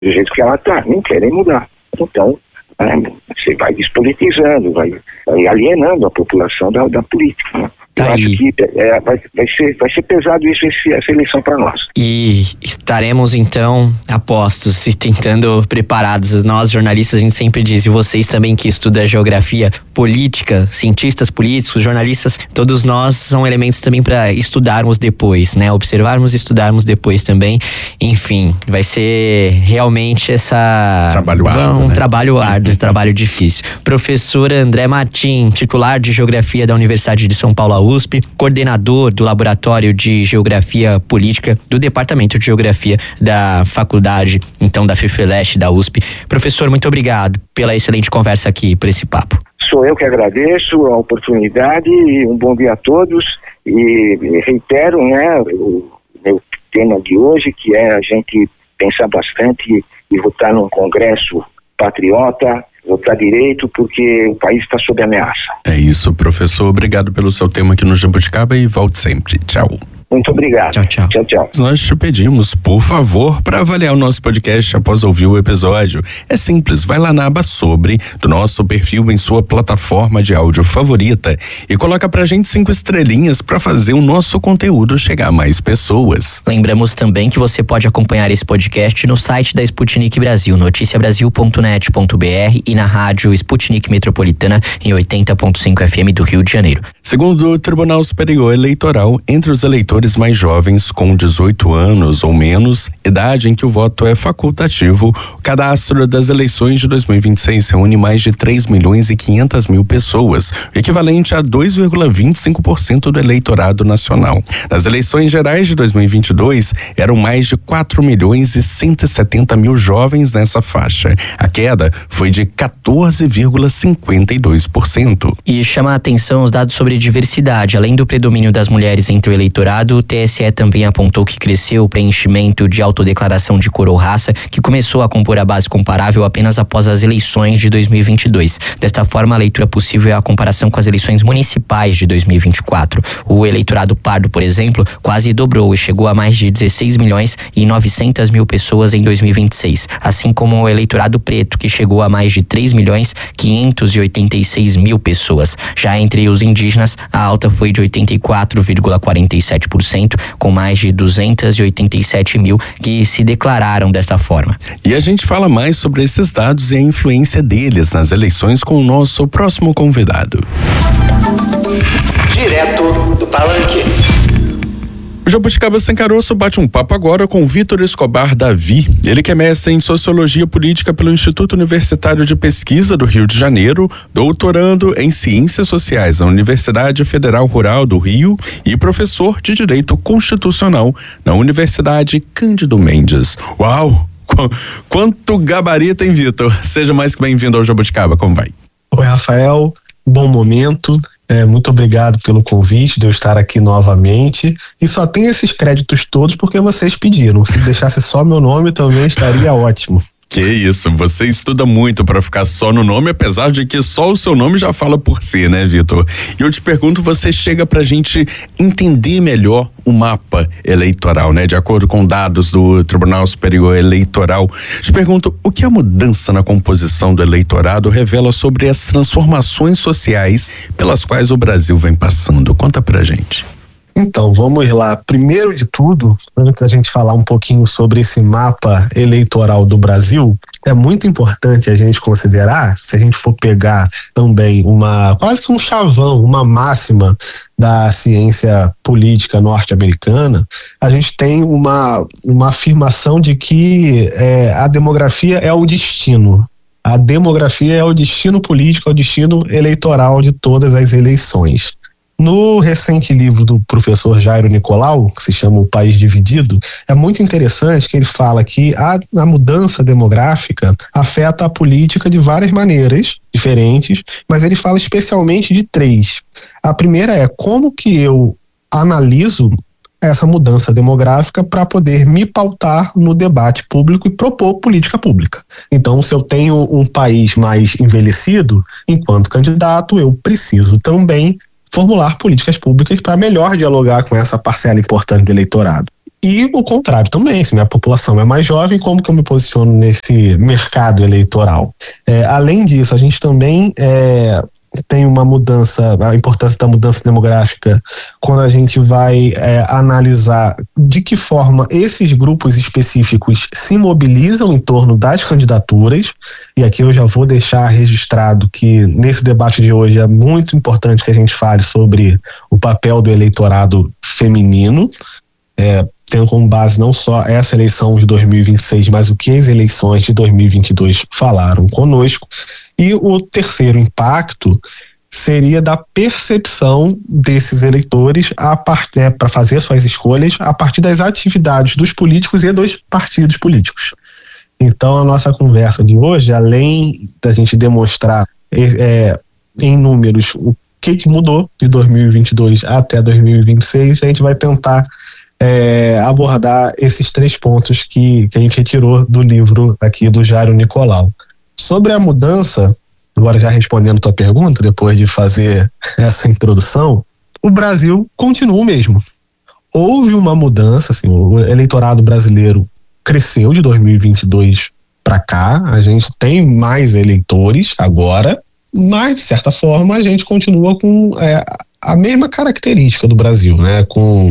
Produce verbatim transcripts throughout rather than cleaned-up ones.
do jeito que ela está, não querem mudar. Então, é, você vai despolitizando, vai, vai alienando a população da, da política, né? Eu Tá acho aí. que é, vai, vai, ser, vai ser pesado isso, esse, essa eleição para nós. E estaremos então apostos e tentando preparados. Nós jornalistas, a gente sempre diz, e vocês também que estudam geografia política, cientistas políticos, jornalistas, todos nós são elementos também para estudarmos depois, né? Observarmos e estudarmos depois também. Enfim, vai ser realmente essa Trabalho árduo, um né? trabalho árduo, trabalho difícil. Professor André Martim, titular de Geografia da Universidade de São Paulo, U S P, coordenador do Laboratório de Geografia Política do Departamento de Geografia da Faculdade, então da FIFELESH da U S P. Professor, muito obrigado pela excelente conversa aqui, por esse papo. Sou eu que agradeço a oportunidade e um bom dia a todos. E reitero, né, o meu tema de hoje, que é a gente pensar bastante e votar num congresso patriota, votar direito, porque o país está sob ameaça. É isso, professor. Obrigado pelo seu tema aqui no Jabuticaba e volte sempre. Tchau. Muito obrigado. Tchau, tchau. Tchau, tchau. Nós te pedimos, por favor, para avaliar o nosso podcast após ouvir o episódio. É simples, vai lá na aba Sobre do nosso perfil em sua plataforma de áudio favorita e coloca pra gente cinco estrelinhas para fazer o nosso conteúdo chegar a mais pessoas. Lembramos também que você pode acompanhar esse podcast no site da Sputnik Brasil, noticia brasil ponto net ponto b r, e na rádio Sputnik Metropolitana em oitenta ponto cinco F M do Rio de Janeiro. Segundo o Tribunal Superior Eleitoral, entre os eleitores mais jovens com dezoito anos ou menos, idade em que o voto é facultativo, o cadastro das eleições de dois mil e vinte e seis reúne mais de três milhões e quinhentas mil pessoas, o equivalente a dois vírgula vinte e cinco por cento do eleitorado nacional. Nas eleições gerais de dois mil e vinte e dois, eram mais de quatro milhões e cento e setenta mil jovens nessa faixa. A queda foi de quatorze vírgula cinquenta e dois por cento. E chama a atenção os dados sobre diversidade. Além do predomínio das mulheres entre o eleitorado, o T S E também apontou que cresceu o preenchimento de autodeclaração de cor ou raça, que começou a compor a base comparável apenas após as eleições de dois mil e vinte e dois. Desta forma, a leitura possível é a comparação com as eleições municipais de dois mil e vinte e quatro. O eleitorado pardo, por exemplo, quase dobrou e chegou a mais de dezesseis milhões e novecentas mil pessoas em dois mil e vinte e seis, assim como o eleitorado preto, que chegou a mais de três milhões quinhentos e oitenta e seis mil pessoas. Já entre os indígenas, a alta foi de oitenta e quatro vírgula quarenta e sete por cento, com mais de duzentos e oitenta e sete mil que se declararam desta forma. E a gente fala mais sobre esses dados e a influência deles nas eleições com o nosso próximo convidado. Direto do Palanque. O Jabuticaba Sem Caroço bate um papo agora com Vitor Escobar Davi. Ele que é mestre em Sociologia Política pelo Instituto Universitário de Pesquisa do Rio de Janeiro, doutorando em Ciências Sociais na Universidade Federal Rural do Rio e professor de Direito Constitucional na Universidade Cândido Mendes. Uau! Qu- quanto gabarito, hein, Vitor? Seja mais que bem-vindo ao Jabuticaba, como vai? Oi, Rafael, bom momento. É, muito obrigado pelo convite de eu estar aqui novamente, e só tenho esses créditos todos porque vocês pediram. Se deixasse só meu nome também estaria ótimo. Que isso, você estuda muito para ficar só no nome, apesar de que só o seu nome já fala por si, né, Vitor? E eu te pergunto, você chega pra gente entender melhor o mapa eleitoral, né? De acordo com dados do Tribunal Superior Eleitoral. Te pergunto, o que a mudança na composição do eleitorado revela sobre as transformações sociais pelas quais o Brasil vem passando? Conta pra gente. Então, vamos lá. Primeiro de tudo, antes da gente falar um pouquinho sobre esse mapa eleitoral do Brasil, é muito importante a gente considerar, se a gente for pegar também uma, quase que um chavão, uma máxima da ciência política norte-americana, a gente tem uma, uma afirmação de que é, a demografia é o destino. A demografia é o destino político, é o destino eleitoral de todas as eleições. No recente livro do professor Jairo Nicolau, que se chama O País Dividido, é muito interessante que ele fala que a, a mudança demográfica afeta a política de várias maneiras diferentes, mas ele fala especialmente de três. A primeira é como que eu analiso essa mudança demográfica para poder me pautar no debate público e propor política pública. Então, se eu tenho um país mais envelhecido, enquanto candidato, eu preciso também formular políticas públicas para melhor dialogar com essa parcela importante do eleitorado. E o contrário também, se minha população é mais jovem, como que eu me posiciono nesse mercado eleitoral? É, além disso, a gente também é, tem uma mudança, a importância da mudança demográfica, quando a gente vai é, analisar de que forma esses grupos específicos se mobilizam em torno das candidaturas. E aqui eu já vou deixar registrado que nesse debate de hoje é muito importante que a gente fale sobre o papel do eleitorado feminino, é, tendo como base não só essa eleição de dois mil e vinte e seis, mas o que as eleições de dois mil e vinte e dois falaram conosco. E o terceiro impacto seria da percepção desses eleitores né, para fazer suas escolhas a partir das atividades dos políticos e dos partidos políticos. Então, a nossa conversa de hoje, além da gente demonstrar é, em números o que, que mudou de dois mil e vinte e dois até dois mil e vinte e seis, a gente vai tentar É, abordar esses três pontos que, que a gente retirou do livro aqui do Jairo Nicolau. Sobre a mudança, agora já respondendo a tua pergunta, depois de fazer essa introdução, o Brasil continua o mesmo. Houve uma mudança, assim, o eleitorado brasileiro cresceu de dois mil e vinte e dois para cá, a gente tem mais eleitores agora, mas de certa forma a gente continua com é, a mesma característica do Brasil, né? Com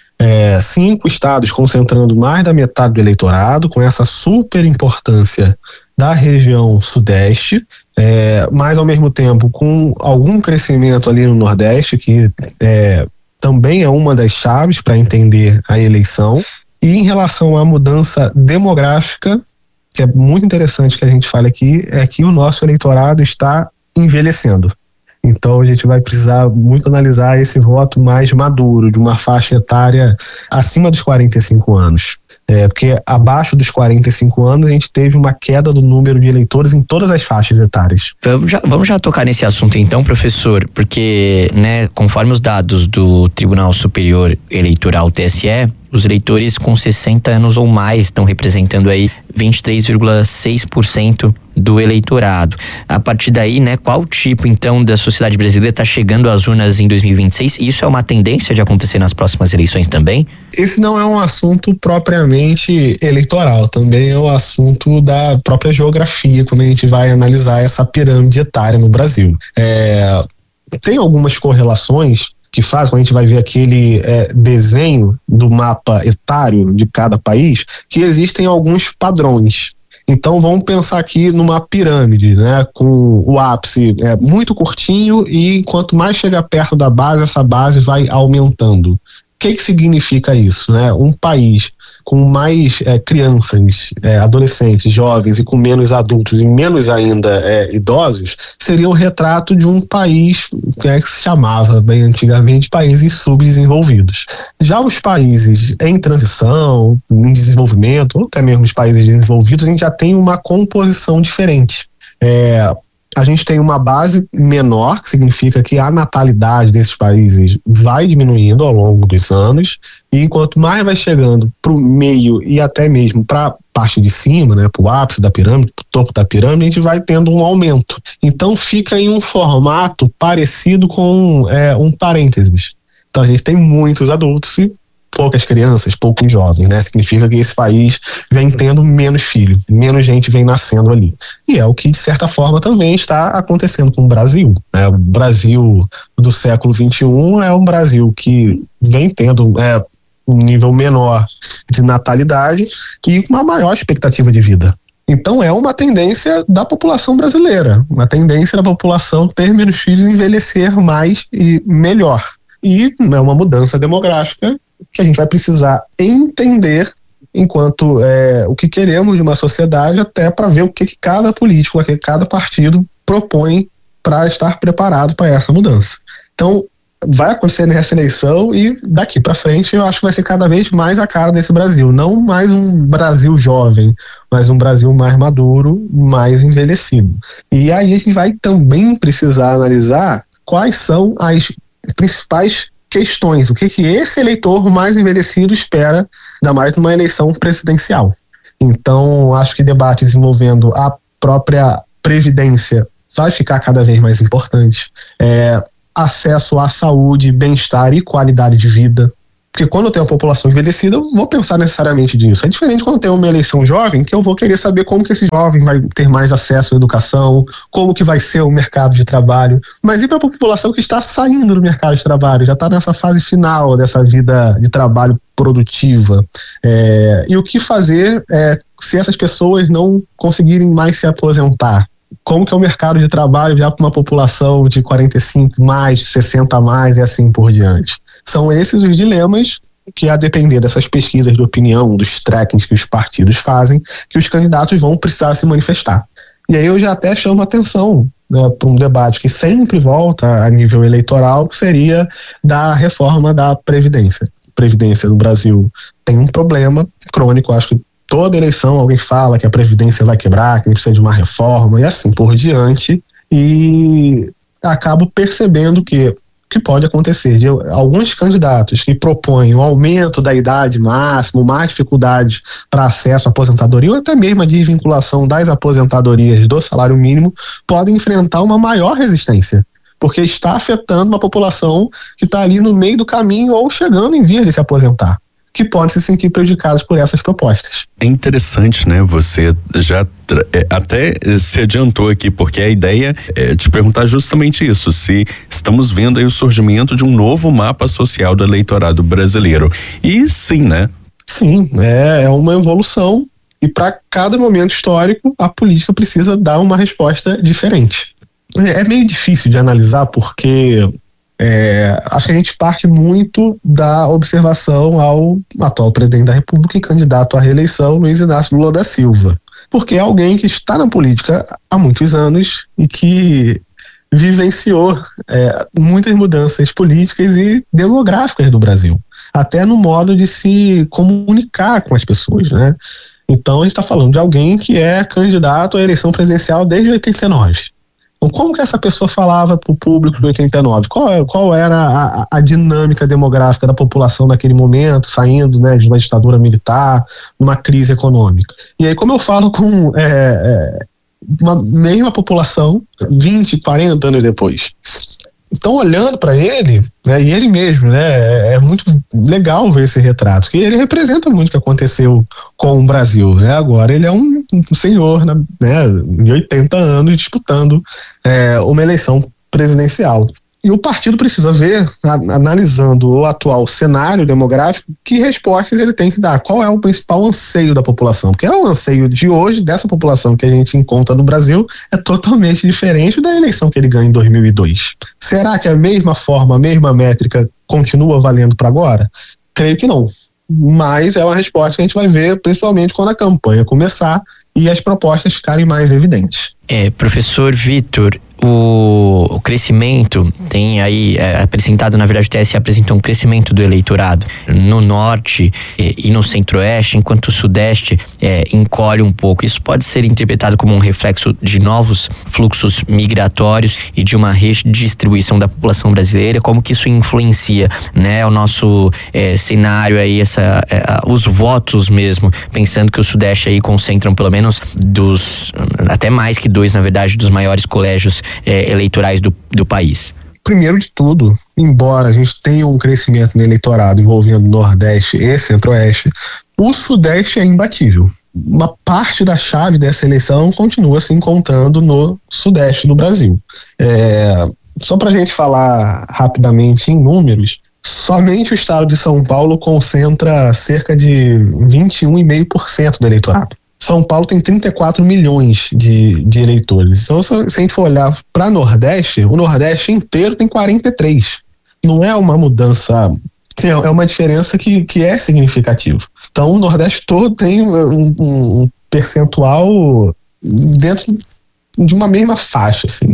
É, cinco estados concentrando mais da metade do eleitorado, com essa super importância da região sudeste, é, mas ao mesmo tempo com algum crescimento ali no Nordeste, que é, também é uma das chaves para entender a eleição. E em relação à mudança demográfica, que é muito interessante que a gente fale aqui, é que o nosso eleitorado está envelhecendo. Então a gente vai precisar muito analisar esse voto mais maduro, de uma faixa etária acima dos quarenta e cinco anos. É, porque abaixo dos quarenta e cinco anos a gente teve uma queda do número de eleitores em todas as faixas etárias. Vamos já, vamos já tocar nesse assunto então, professor, porque, né, conforme os dados do Tribunal Superior Eleitoral, T S E, os eleitores com sessenta anos ou mais estão representando aí vinte e três vírgula seis por cento do eleitorado. A partir daí, né, qual tipo então da sociedade brasileira está chegando às urnas em dois mil e vinte e seis? Isso é uma tendência de acontecer nas próximas eleições também? Esse não é um assunto propriamente eleitoral, também é um assunto da própria geografia, quando a gente vai analisar essa pirâmide etária no Brasil. É, tem algumas correlações que faz, quando a gente vai ver aquele é, desenho do mapa etário de cada país, que existem alguns padrões. Então vamos pensar aqui numa pirâmide, né, com o ápice é, muito curtinho, e quanto mais chega perto da base, essa base vai aumentando. O que que significa isso, né? Um país com mais é, crianças, é, adolescentes, jovens e com menos adultos e menos ainda é, idosos, seria um retrato de um país que, é, que se chamava bem antigamente países subdesenvolvidos. Já os países em transição, em desenvolvimento, ou até mesmo os países desenvolvidos, a gente já tem uma composição diferente. É, a gente tem uma base menor, que significa que a natalidade desses países vai diminuindo ao longo dos anos, e enquanto mais vai chegando para o meio e até mesmo para a parte de cima, né, para o ápice da pirâmide, para o topo da pirâmide, a gente vai tendo um aumento. Então fica em um formato parecido com é, um parênteses. Então a gente tem muitos adultos e poucas crianças, poucos jovens, né? Significa que esse país vem tendo menos filhos, menos gente vem nascendo ali. E é o que, de certa forma, também está acontecendo com o Brasil, né? O Brasil do século vinte e um é um Brasil que vem tendo é, um nível menor de natalidade e uma maior expectativa de vida. Então é uma tendência da população brasileira, uma tendência da população ter menos filhos e envelhecer mais e melhor. E é uma mudança demográfica que a gente vai precisar entender enquanto é, o que queremos de uma sociedade, até para ver o que, que cada político, o que cada partido propõe para estar preparado para essa mudança. Então, vai acontecer nessa eleição e daqui para frente eu acho que vai ser cada vez mais a cara desse Brasil. Não mais um Brasil jovem, mas um Brasil mais maduro, mais envelhecido. E aí a gente vai também precisar analisar quais são as principais questões, o que que esse eleitor mais envelhecido espera, ainda mais numa eleição presidencial. Então, acho que debates envolvendo a própria previdência vai ficar cada vez mais importante. É, acesso à saúde, bem-estar e qualidade de vida. Porque quando eu tenho uma população envelhecida, eu vou pensar necessariamente disso. É diferente quando eu tenho uma eleição jovem, que eu vou querer saber como que esse jovem vai ter mais acesso à educação, como que vai ser o mercado de trabalho. Mas e para a população que está saindo do mercado de trabalho, já está nessa fase final dessa vida de trabalho produtiva? É, e o que fazer é, se essas pessoas não conseguirem mais se aposentar? Como que é o mercado de trabalho já para uma população de quarenta e cinco mais, sessenta mais e assim por diante? São esses os dilemas que, a depender dessas pesquisas de opinião, dos trackings que os partidos fazem, que os candidatos vão precisar se manifestar. E aí eu já até chamo a atenção, né, para um debate que sempre volta a nível eleitoral, que seria da reforma da Previdência. A Previdência no Brasil tem um problema crônico, acho que toda eleição alguém fala que a Previdência vai quebrar, que a gente precisa de uma reforma e assim por diante, e acabo percebendo que que pode acontecer de alguns candidatos que propõem o aumento da idade máxima, mais dificuldade para acesso à aposentadoria ou até mesmo a desvinculação das aposentadorias do salário mínimo, podem enfrentar uma maior resistência, porque está afetando uma população que está ali no meio do caminho ou chegando em vias de se aposentar, que podem se sentir prejudicados por essas propostas. É interessante, né? Você já é, até se adiantou aqui, porque a ideia é te perguntar justamente isso, se estamos vendo aí o surgimento de um novo mapa social do eleitorado brasileiro. E sim, né? Sim, é, é uma evolução e para cada momento histórico a política precisa dar uma resposta diferente. É meio difícil de analisar porque É, acho que a gente parte muito da observação ao atual presidente da República e candidato à reeleição, Luiz Inácio Lula da Silva, porque é alguém que está na política há muitos anos e que vivenciou é, muitas mudanças políticas e demográficas do Brasil, até no modo de se comunicar com as pessoas, né? Então a gente está falando de alguém que é candidato à eleição presidencial desde oitenta e nove. Então, como que essa pessoa falava para o público de oitenta e nove? Qual, qual era a, a dinâmica demográfica da população naquele momento, saindo, né, de uma ditadura militar, numa crise econômica? E aí, como eu falo com é, é, uma mesma população vinte, quarenta anos depois? Então, olhando para ele, né, e ele mesmo, né, é muito legal ver esse retrato, que ele representa muito o que aconteceu com o Brasil, né? Agora ele é um, um senhor, né, de oitenta anos disputando é, uma eleição presidencial. E o partido precisa ver, a, analisando o atual cenário demográfico, que respostas ele tem que dar, qual é o principal anseio da população, porque é o anseio de hoje, dessa população que a gente encontra no Brasil, é totalmente diferente da eleição que ele ganha em dois mil e dois. Será que a mesma forma, a mesma métrica continua valendo para agora? Creio que não, mas é uma resposta que a gente vai ver principalmente quando a campanha começar e as propostas ficarem mais evidentes. É, professor Vitor, o, o crescimento tem aí é, apresentado, na verdade o T S E apresentou um crescimento do eleitorado no norte e, e no centro-oeste, enquanto o sudeste é, encolhe um pouco. Isso pode ser interpretado como um reflexo de novos fluxos migratórios e de uma redistribuição da população brasileira. Como que isso influencia, né, o nosso é, cenário aí, essa, é, os votos mesmo, pensando que o sudeste aí concentram pelo menos dos, até mais que dois, na verdade, dos maiores colégios É, eleitorais do, do país? Primeiro de tudo, embora a gente tenha um crescimento no eleitorado envolvendo Nordeste e Centro-Oeste, o Sudeste é imbatível. Uma parte da chave dessa eleição continua se encontrando no Sudeste do Brasil. É, só para a gente falar rapidamente em números, somente o estado de São Paulo concentra cerca de vinte e um vírgula cinco por cento do eleitorado. São Paulo tem trinta e quatro milhões de, de eleitores. Então, se a gente for olhar para Nordeste, o Nordeste inteiro tem quarenta e três. Não é uma mudança, é uma diferença que, que é significativa. Então, o Nordeste todo tem um, um percentual dentro de uma mesma faixa, assim.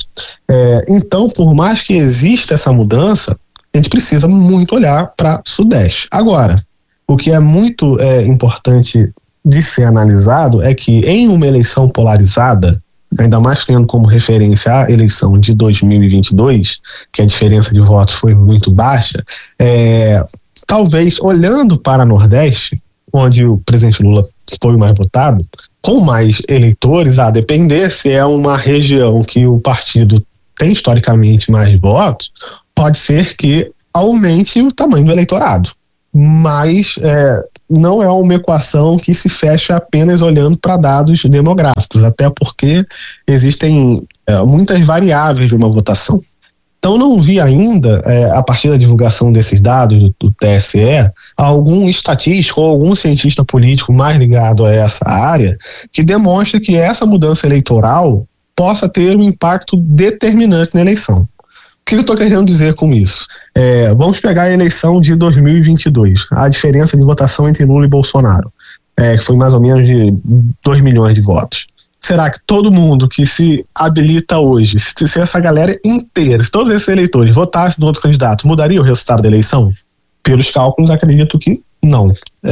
É, então, por mais que exista essa mudança, a gente precisa muito olhar para Sudeste. Agora, o que é muito é, importante de ser analisado é que em uma eleição polarizada, ainda mais tendo como referência a eleição de dois mil e vinte e dois, que a diferença de votos foi muito baixa, é, talvez olhando para Nordeste, onde o presidente Lula foi o mais votado, com mais eleitores, a depender se é uma região que o partido tem historicamente mais votos, pode ser que aumente o tamanho do eleitorado. mas é, não é uma equação que se fecha apenas olhando para dados demográficos, até porque existem é, muitas variáveis de uma votação. Então não vi ainda, é, a partir da divulgação desses dados do, do T S E, algum estatístico ou algum cientista político mais ligado a essa área que demonstre que essa mudança eleitoral possa ter um impacto determinante na eleição. O que eu estou querendo dizer com isso? É, vamos pegar a eleição de dois mil e vinte e dois, a diferença de votação entre Lula e Bolsonaro, é, que foi mais ou menos de dois milhões de votos. Será que todo mundo que se habilita hoje, se, se essa galera inteira, se todos esses eleitores votassem no outro candidato, mudaria o resultado da eleição? Pelos cálculos, acredito que não.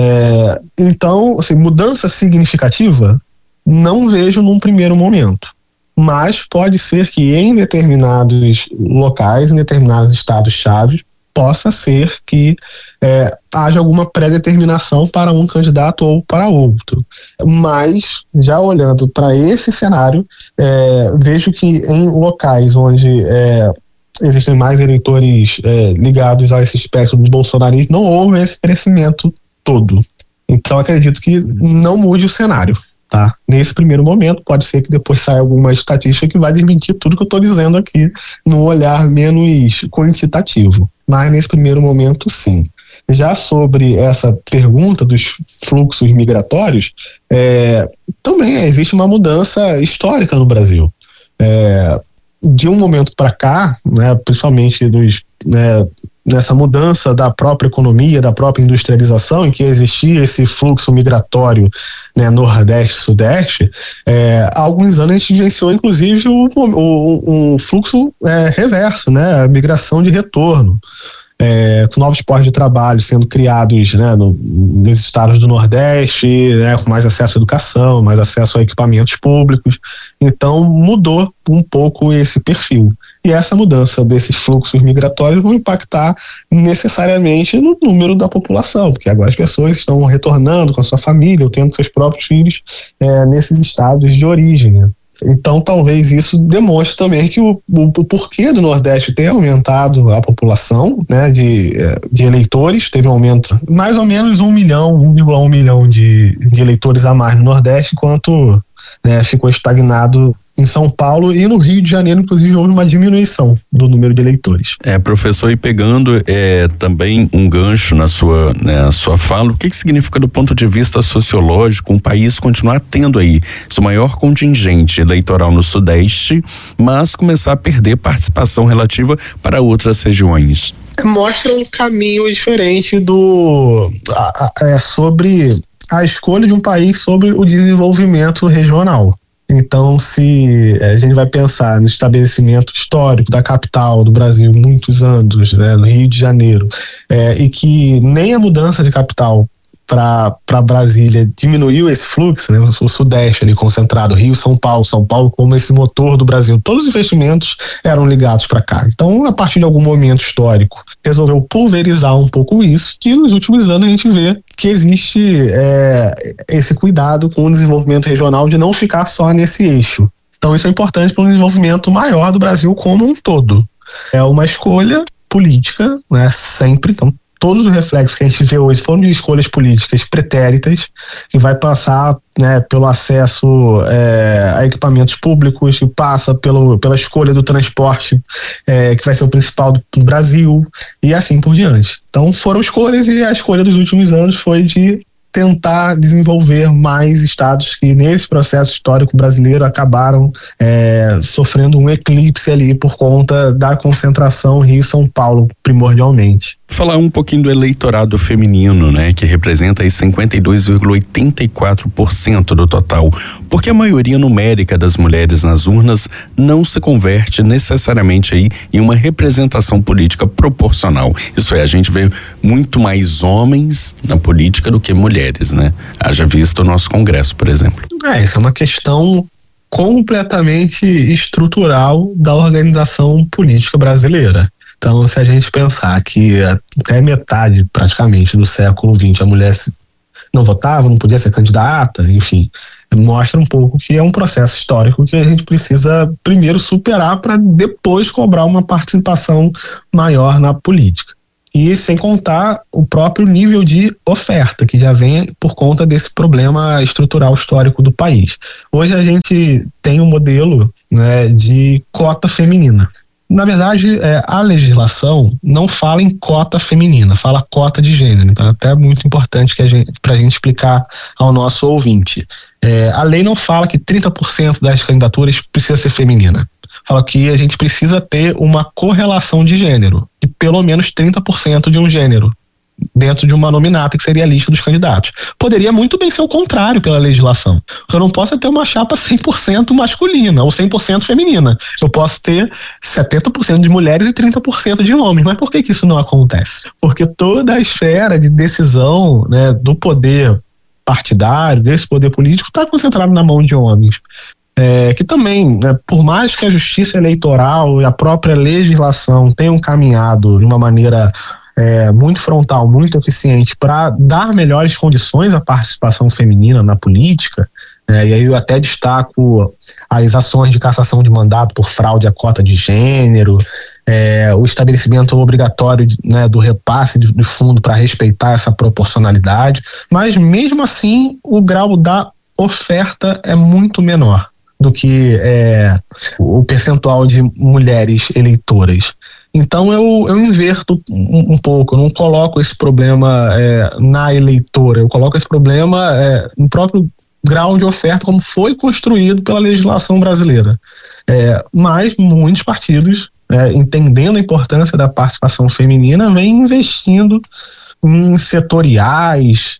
É, então, assim, mudança significativa, não vejo num primeiro momento. Mas pode ser que em determinados locais, em determinados estados-chave, possa ser que é, haja alguma pré-determinação para um candidato ou para outro. Mas, já olhando para esse cenário, é, vejo que em locais onde é, existem mais eleitores é, ligados a esse espectro do bolsonarismo, não houve esse crescimento todo. Então, acredito que não mude o cenário. Tá? Nesse primeiro momento, pode ser que depois saia alguma estatística que vai desmentir tudo que eu estou dizendo aqui, num olhar menos quantitativo. Mas nesse primeiro momento, sim. Já sobre essa pergunta dos fluxos migratórios, é, também existe uma mudança histórica no Brasil. É, de um momento para cá, né, principalmente dos, né, nessa mudança da própria economia, da própria industrialização, em que existia esse fluxo migratório, né, Nordeste-Sudeste, é, há alguns anos a gente vivenciou inclusive o, o, um fluxo é, reverso, né, a migração de retorno. É, com novos postos de trabalho sendo criados, né, no, nos estados do Nordeste, né, com mais acesso à educação, mais acesso a equipamentos públicos. Então mudou um pouco esse perfil. E essa mudança desses fluxos migratórios vão impactar necessariamente no número da população, porque agora as pessoas estão retornando com a sua família ou tendo seus próprios filhos é, nesses estados de origem, né? Então, talvez isso demonstre também que o, o, o porquê do Nordeste ter aumentado a população, né, de, de eleitores, teve um aumento mais ou menos um milhão, um vírgula um milhão de, de eleitores a mais no Nordeste, enquanto, né, ficou estagnado em São Paulo e no Rio de Janeiro, inclusive, houve uma diminuição do número de eleitores. É, professor, e pegando é, também um gancho na sua, né, sua fala, o que, que significa do ponto de vista sociológico um país continuar tendo aí seu maior contingente eleitoral no Sudeste, mas começar a perder participação relativa para outras regiões? Mostra um caminho diferente do a, a, é, sobre a escolha de um país sobre o desenvolvimento regional. Então, se a gente vai pensar no estabelecimento histórico da capital do Brasil, muitos anos, né, no Rio de Janeiro, é, e que nem a mudança de capital para Brasília diminuiu esse fluxo, né? O Sudeste ali concentrado, Rio, São Paulo, São Paulo como esse motor do Brasil, todos os investimentos eram ligados para cá. Então, a partir de algum momento histórico, resolveu pulverizar um pouco isso, que nos últimos anos a gente vê que existe é, esse cuidado com o desenvolvimento regional de não ficar só nesse eixo. Então, isso é importante para um desenvolvimento maior do Brasil como um todo. É uma escolha política, né? Sempre, então, todos os reflexos que a gente vê hoje foram de escolhas políticas pretéritas, que vai passar, né, pelo acesso é, a equipamentos públicos, que passa pelo, pela escolha do transporte, é, que vai ser o principal do, do Brasil, e assim por diante. Então foram escolhas, e a escolha dos últimos anos foi de tentar desenvolver mais estados que nesse processo histórico brasileiro acabaram é, sofrendo um eclipse ali por conta da concentração Rio-São Paulo primordialmente. Falar um pouquinho do eleitorado feminino, né, que representa aí cinquenta e dois vírgula oitenta e quatro por cento do total, porque a maioria numérica das mulheres nas urnas não se converte necessariamente aí em uma representação política proporcional. Isso é, a gente vê muito mais homens na política do que mulheres, né? Haja visto o nosso Congresso, por exemplo. É, isso é uma questão completamente estrutural da organização política brasileira. Então, se a gente pensar que até metade, praticamente, do século vinte, a mulher não votava, não podia ser candidata, enfim, mostra um pouco que é um processo histórico que a gente precisa primeiro superar para depois cobrar uma participação maior na política. E sem contar o próprio nível de oferta, que já vem por conta desse problema estrutural histórico do país. Hoje a gente tem um modelo, né, de cota feminina. Na verdade, é, a legislação não fala em cota feminina, fala cota de gênero. Então é até muito importante para a gente explicar ao nosso ouvinte. É, a lei não fala que trinta por cento das candidaturas precisa ser feminina. Fala que a gente precisa ter uma correlação de gênero, de pelo menos trinta por cento de um gênero, dentro de uma nominata, que seria a lista dos candidatos. Poderia muito bem ser o contrário pela legislação. Eu não posso ter uma chapa cem por cento masculina ou cem por cento feminina. Eu posso ter setenta por cento de mulheres e trinta por cento de homens. Mas por que que isso não acontece? Porque toda a esfera de decisão, né, do poder partidário, desse poder político, está concentrado na mão de homens. É, que também, né, por mais que a justiça eleitoral e a própria legislação tenham caminhado de uma maneira é, muito frontal, muito eficiente para dar melhores condições à participação feminina na política, é, e aí eu até destaco as ações de cassação de mandato por fraude à cota de gênero, é, o estabelecimento obrigatório, né, do repasse de, de fundo para respeitar essa proporcionalidade, mas mesmo assim o grau da oferta é muito menor do que é, o percentual de mulheres eleitoras. Então eu, eu inverto um, um pouco, eu não coloco esse problema é, na eleitora, eu coloco esse problema é, no próprio grau de oferta como foi construído pela legislação brasileira. É, mas muitos partidos, é, entendendo a importância da participação feminina, vêm investindo em setoriais,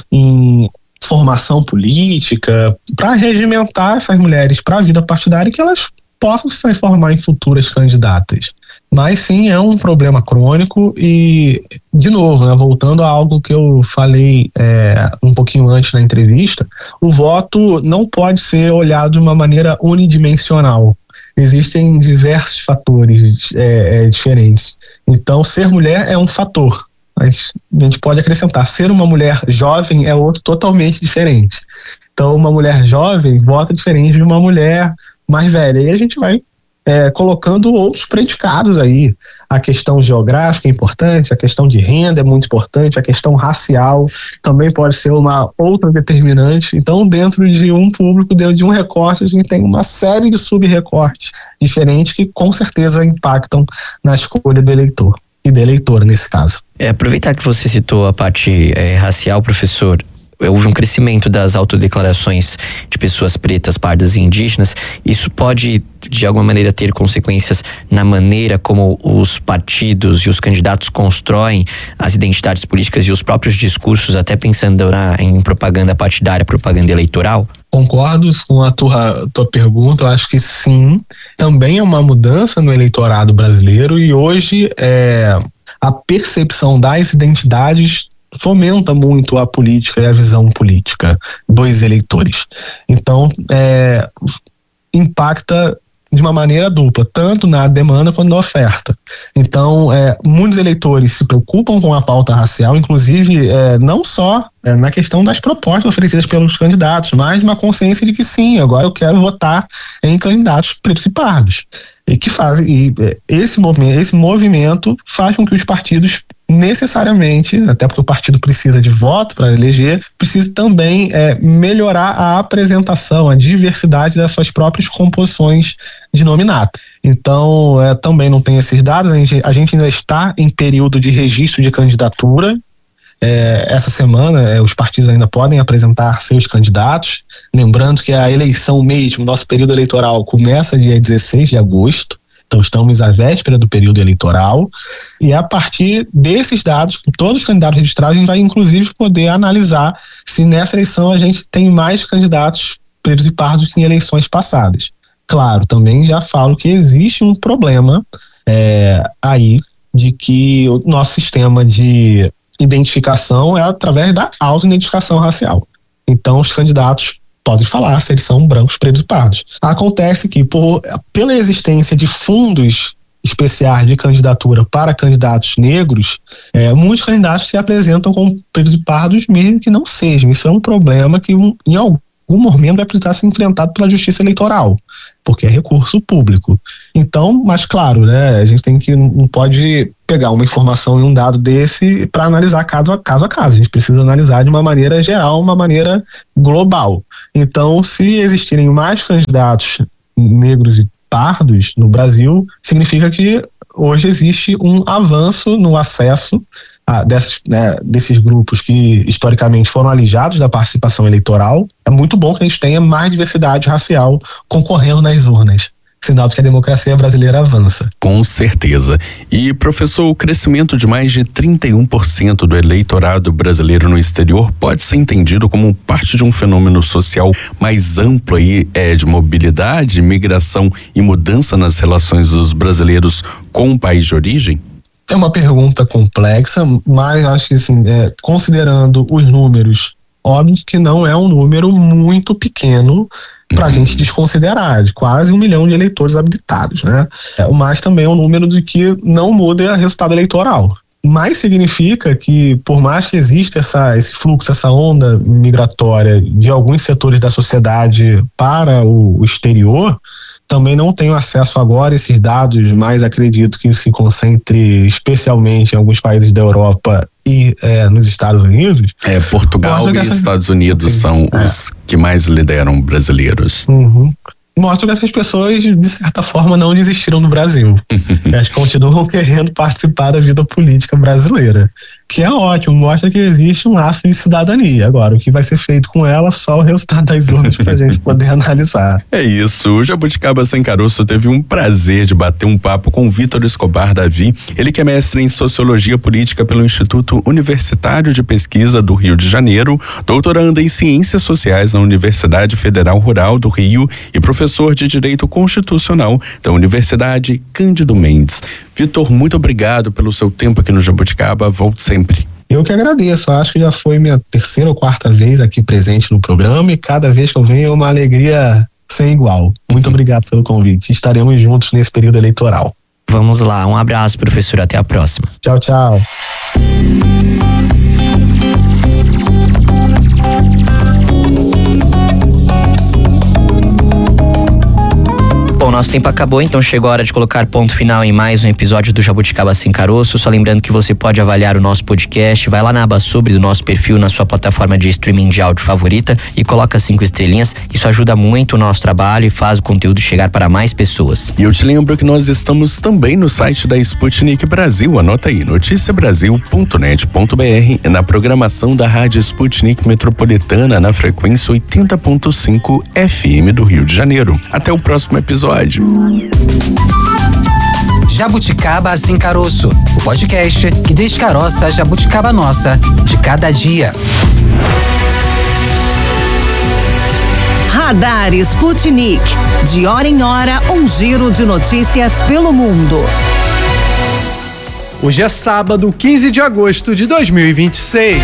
em formação política, para regimentar essas mulheres para a vida partidária e que elas possam se transformar em futuras candidatas. Mas sim, é um problema crônico e, de novo, né, voltando a algo que eu falei é, um pouquinho antes na entrevista, o voto não pode ser olhado de uma maneira unidimensional. Existem diversos fatores é, é, diferentes. Então, ser mulher é um fator. Mas a gente pode acrescentar, ser uma mulher jovem é outro totalmente diferente. Então, uma mulher jovem vota diferente de uma mulher mais velha. E a gente vai é, colocando outros predicados aí. A questão geográfica é importante, a questão de renda é muito importante, a questão racial também pode ser uma outra determinante. Então, dentro de um público, dentro de um recorte, a gente tem uma série de sub-recortes diferentes que com certeza impactam na escolha do eleitor. E da eleitora, nesse caso. É, aproveitar que você citou a parte é, racial, professor, houve um crescimento das autodeclarações de pessoas pretas, pardas e indígenas. Isso pode, de alguma maneira, ter consequências na maneira como os partidos e os candidatos constroem as identidades políticas e os próprios discursos, até pensando na, em propaganda partidária, propaganda eleitoral? Concordo com a tua, tua pergunta, eu acho que sim. Também é uma mudança no eleitorado brasileiro e hoje é, a percepção das identidades fomenta muito a política e a visão política dos eleitores. Então, é, impacta de uma maneira dupla, tanto na demanda quanto na oferta. Então, é, muitos eleitores se preocupam com a pauta racial, inclusive é, não só é, na questão das propostas oferecidas pelos candidatos, mas uma consciência de que sim, agora eu quero votar em candidatos pretos e pardos. E que fazem, e esse movimento, esse movimento faz com que os partidos necessariamente, até porque o partido precisa de voto para eleger, precisa também é, melhorar a apresentação, a diversidade das suas próprias composições de nominata. Então, é, também não tem esses dados, a gente, a gente ainda está em período de registro de candidatura. É, essa semana é, os partidos ainda podem apresentar seus candidatos, lembrando que a eleição mesmo, nosso período eleitoral começa dia dezesseis de agosto, então estamos à véspera do período eleitoral e a partir desses dados, com todos os candidatos registrados, a gente vai inclusive poder analisar se nessa eleição a gente tem mais candidatos pretos e pardos que em eleições passadas. Claro, também já falo que existe um problema é, aí de que o nosso sistema de identificação é através da auto-identificação racial. Então, os candidatos podem falar se eles são brancos, pretos e pardos. Acontece que, por, pela existência de fundos especiais de candidatura para candidatos negros, é, muitos candidatos se apresentam como pretos e pardos, mesmo que não sejam. Isso é um problema que, um, em alguns o momento vai precisar ser enfrentado pela justiça eleitoral, porque é recurso público. Então, mas claro, né, a gente tem que, não pode pegar uma informação e um dado desse para analisar caso a, caso a caso. A gente precisa analisar de uma maneira geral, uma maneira global. Então, se existirem mais candidatos negros e pardos no Brasil, significa que hoje existe um avanço no acesso a dessas, né, desses grupos que historicamente foram alijados da participação eleitoral. É muito bom que a gente tenha mais diversidade racial concorrendo nas urnas. Sinal de que a democracia brasileira avança. Com certeza. E, professor, o crescimento de mais de trinta e um por cento do eleitorado brasileiro no exterior pode ser entendido como parte de um fenômeno social mais amplo aí, é, de mobilidade, migração e mudança nas relações dos brasileiros com o país de origem? É uma pergunta complexa, mas acho que, assim, é, considerando os números, óbvio que não é um número muito pequeno para a gente desconsiderar, de quase um milhão de eleitores habilitados, né? É, mas também é um número de que não muda o resultado eleitoral. Mas significa que, por mais que exista essa, esse fluxo, essa onda migratória de alguns setores da sociedade para o, o exterior, também não tenho acesso agora a esses dados, mas acredito que se concentre especialmente em alguns países da Europa e é, nos Estados Unidos. É, Portugal e essas... Estados Unidos assim, são é. os que mais lideram brasileiros. Uhum. Mostra que essas pessoas, de certa forma, não desistiram do Brasil. Elas continuam querendo participar da vida política brasileira, que é ótimo, mostra que existe um laço de cidadania. Agora, o que vai ser feito com ela, só o resultado das urnas pra gente poder analisar. É isso, o Jabuticaba Sem Caroço teve um prazer de bater um papo com o Vitor Escobar Davi, ele que é mestre em Sociologia Política pelo Instituto Universitário de Pesquisa do Rio de Janeiro, doutorando em Ciências Sociais na Universidade Federal Rural do Rio e professor de Direito Constitucional da Universidade Cândido Mendes. Vitor, muito obrigado pelo seu tempo aqui no Jabuticaba, volte sempre. Eu que agradeço, acho que já foi minha terceira ou quarta vez aqui presente no programa e cada vez que eu venho é uma alegria sem igual. Muito obrigado pelo convite, estaremos juntos nesse período eleitoral. Vamos lá, um abraço, professor, até a próxima. Tchau, tchau. Bom, nosso tempo acabou, então chegou a hora de colocar ponto final em mais um episódio do Jabuticaba Sem Caroço. Só lembrando que você pode avaliar o nosso podcast, vai lá na aba sobre do nosso perfil na sua plataforma de streaming de áudio favorita e coloca cinco estrelinhas. Isso ajuda muito o nosso trabalho e faz o conteúdo chegar para mais pessoas. E eu te lembro que nós estamos também no site da Sputnik Brasil, anota aí, noticia brasil ponto net ponto b r, na programação da Rádio Sputnik Metropolitana na frequência oitenta ponto cinco F M do Rio de Janeiro. Até o próximo episódio. Jabuticaba Sem Caroço, o podcast que descaroça a jabuticaba nossa de cada dia. Radar Sputnik, de hora em hora, um giro de notícias pelo mundo. Hoje é sábado, quinze de agosto de dois mil e vinte e seis.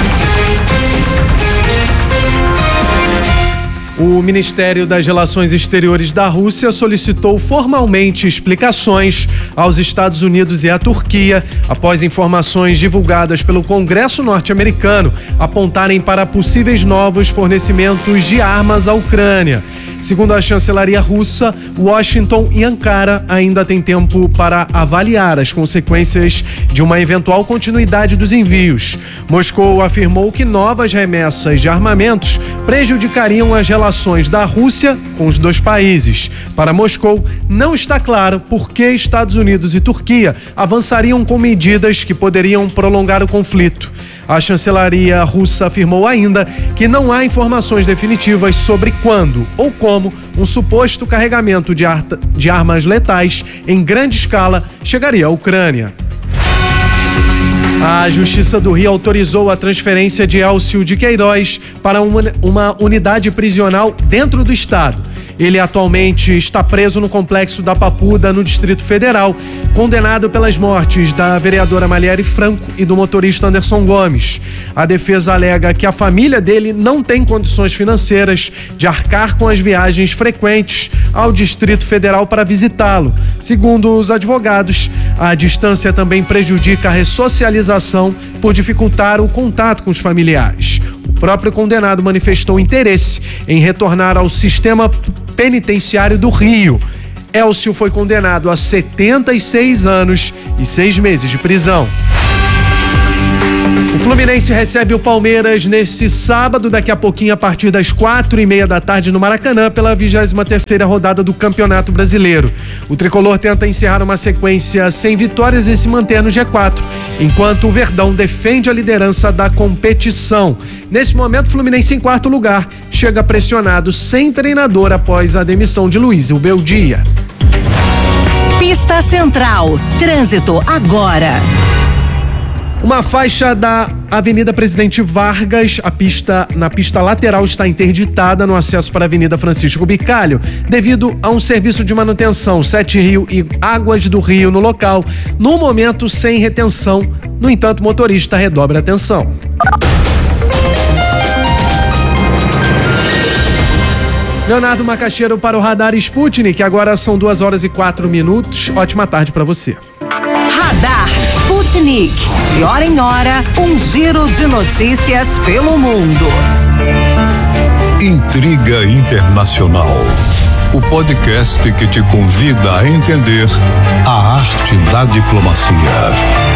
O Ministério das Relações Exteriores da Rússia solicitou formalmente explicações aos Estados Unidos e à Turquia após informações divulgadas pelo Congresso norte-americano apontarem para possíveis novos fornecimentos de armas à Ucrânia. Segundo a chancelaria russa, Washington e Ankara ainda têm tempo para avaliar as consequências de uma eventual continuidade dos envios. Moscou afirmou que novas remessas de armamentos prejudicariam as relações da Rússia com os dois países. Para Moscou, não está claro por que Estados Unidos e Turquia avançariam com medidas que poderiam prolongar o conflito. A chancelaria russa afirmou ainda que não há informações definitivas sobre quando ou como um suposto carregamento de, ar- de armas letais em grande escala chegaria à Ucrânia. A Justiça do Rio autorizou a transferência de Elcio de Queiroz para uma, uma unidade prisional dentro do estado. Ele atualmente está preso no complexo da Papuda, no Distrito Federal, condenado pelas mortes da vereadora Maliere Franco e do motorista Anderson Gomes. A defesa alega que a família dele não tem condições financeiras de arcar com as viagens frequentes ao Distrito Federal para visitá-lo. Segundo os advogados, a distância também prejudica a ressocialização por dificultar o contato com os familiares. O próprio condenado manifestou interesse em retornar ao sistema penitenciário do Rio. Elcio foi condenado a setenta e seis anos e seis meses de prisão. O Fluminense recebe o Palmeiras nesse sábado, daqui a pouquinho, a partir das quatro e meia da tarde no Maracanã, pela vigésima terceira rodada do Campeonato Brasileiro. O tricolor tenta encerrar uma sequência sem vitórias e se manter no G quatro, enquanto o Verdão defende a liderança da competição. Nesse momento, o Fluminense em quarto lugar chega pressionado sem treinador após a demissão de Luiz Beldia. Pista Central, trânsito agora. Uma faixa da Avenida Presidente Vargas, a pista, na pista lateral, está interditada no acesso para a Avenida Francisco Bicalho, devido a um serviço de manutenção. Sete Rio e Águas do Rio no local, no momento sem retenção. No entanto, o motorista redobra a atenção. Leonardo Macaxeiro para o Radar Sputnik, agora são duas horas e quatro minutos. Ótima tarde para você. Radar Sputnik, de hora em hora, um giro de notícias pelo mundo. Intriga Internacional, o podcast que te convida a entender a arte da diplomacia.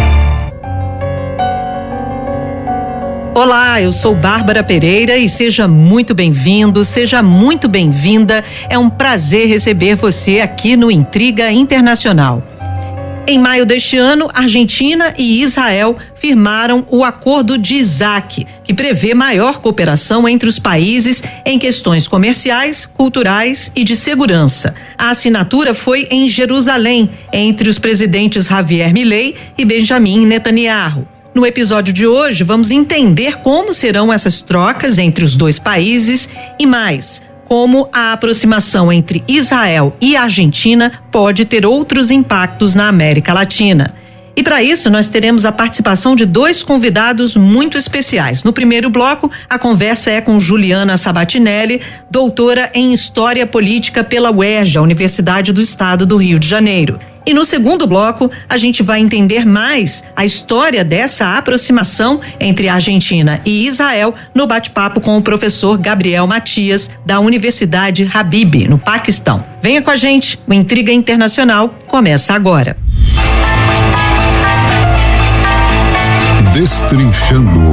Olá, eu sou Bárbara Pereira e seja muito bem-vindo, seja muito bem-vinda. É um prazer receber você aqui no Intriga Internacional. Em maio deste ano, Argentina e Israel firmaram o Acordo de Isaac, que prevê maior cooperação entre os países em questões comerciais, culturais e de segurança. A assinatura foi em Jerusalém, entre os presidentes Javier Milei e Benjamin Netanyahu. No episódio de hoje, vamos entender como serão essas trocas entre os dois países e mais, como a aproximação entre Israel e Argentina pode ter outros impactos na América Latina. E para isso, nós teremos a participação de dois convidados muito especiais. No primeiro bloco, a conversa é com Juliana Sabatinelli, doutora em História Política pela U E R J, a Universidade do Estado do Rio de Janeiro. E no segundo bloco, a gente vai entender mais a história dessa aproximação entre a Argentina e Israel no bate-papo com o professor Gabriel Matias, da Universidade Habib, no Paquistão. Venha com a gente, o Intriga Internacional começa agora. Destrinchando.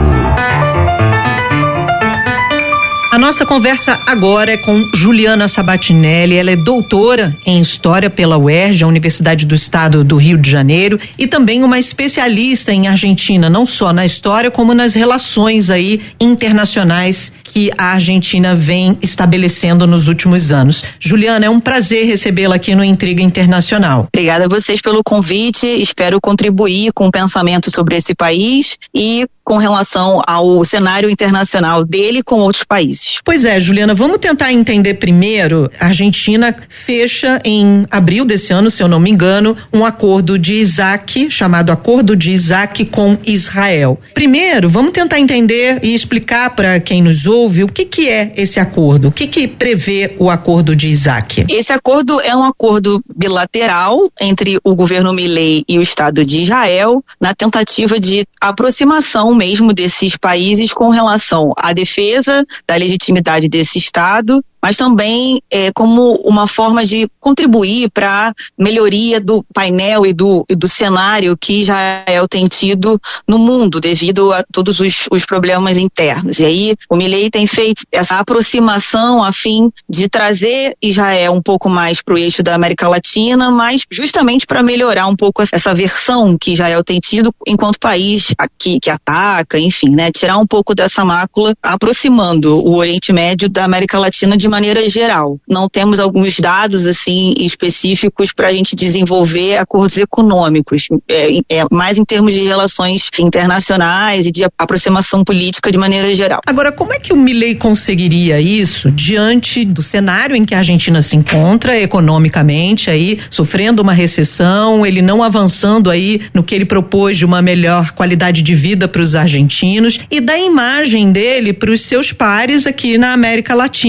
A nossa conversa agora é com Juliana Sabatinelli. Ela é doutora em História pela U E R J, a Universidade do Estado do Rio de Janeiro, e também uma especialista em Argentina, não só na história, como nas relações aí internacionais que a Argentina vem estabelecendo nos últimos anos. Juliana, é um prazer recebê-la aqui no Intriga Internacional. Obrigada a vocês pelo convite, espero contribuir com o pensamento sobre esse país e com relação ao cenário internacional dele com outros países. Pois é, Juliana, vamos tentar entender primeiro. A Argentina fecha em abril desse ano, se eu não me engano, um acordo de Isaac, chamado Acordo de Isaac com Israel. Primeiro, vamos tentar entender e explicar para quem nos ouve o que que é esse acordo, o que que prevê o Acordo de Isaac. Esse acordo é um acordo bilateral entre o governo Milei e o Estado de Israel, na tentativa de aproximação mesmo desses países com relação à defesa da legitimidade desse Estado, mas também é, como uma forma de contribuir para a melhoria do painel e do, e do cenário que Israel tem tido no mundo devido a todos os, os problemas internos. E aí o Milei tem feito essa aproximação a fim de trazer Israel um pouco mais para o eixo da América Latina, mas justamente para melhorar um pouco essa versão que Israel tem tido enquanto país aqui, que ataca, enfim, né, tirar um pouco dessa mácula, aproximando o Oriente Médio da América Latina de maneira geral. Não temos alguns dados assim específicos para a gente desenvolver acordos econômicos, é, é mais em termos de relações internacionais e de aproximação política de maneira geral. Agora, como é que o Milei conseguiria isso diante do cenário em que a Argentina se encontra economicamente, aí sofrendo uma recessão, ele não avançando aí no que ele propôs de uma melhor qualidade de vida para os argentinos e da imagem dele para os seus pares aqui na América Latina? Como